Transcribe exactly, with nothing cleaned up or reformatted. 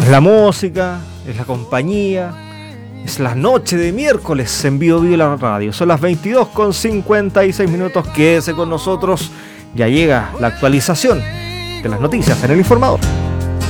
Es la música, es la compañía, es la noche de miércoles en Bio Bio la radio. Son las veintidós con cincuenta y seis minutos. Quédese con nosotros. Ya llega la actualización de las noticias en El Informador.